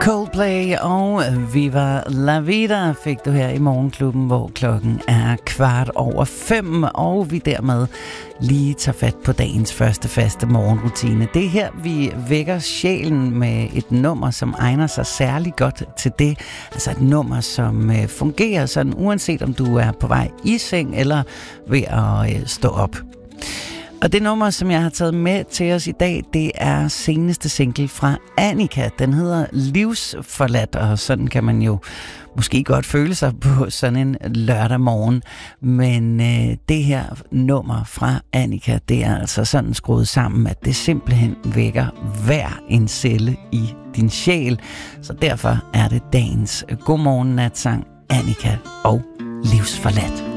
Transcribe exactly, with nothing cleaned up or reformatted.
Coldplay og Viva La Vida fik du her i Morgenklubben, hvor klokken er kvart over fem, og vi dermed lige tager fat på dagens første faste morgenrutine. Det er her, vi vækker sjælen med et nummer, som egner sig særlig godt til det. Altså et nummer, som fungerer sådan, uanset om du er på vej i seng eller ved at stå op. Og det nummer, som jeg har taget med til os i dag, det er seneste single fra Annika. Den hedder Livsforladt, og sådan kan man jo måske godt føle sig på sådan en lørdag morgen. Men øh, det her nummer fra Annika, det er altså sådan skruet sammen, at det simpelthen vækker hver en celle i din sjæl. Så derfor er det dagens godmorgen natsang Annika og Livsforladt.